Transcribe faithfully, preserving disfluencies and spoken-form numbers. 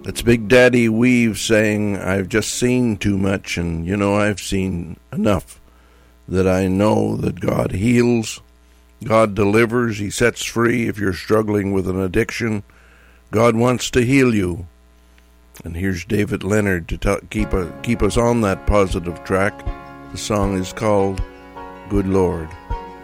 It's Big Daddy Weave saying, I've just seen too much, and you know I've seen enough that I know that God heals, God delivers, He sets free. If you're struggling with an addiction, God wants to heal you. And here's David Leonard to t- keep, a, keep us on that positive track. The song is called Good Lord.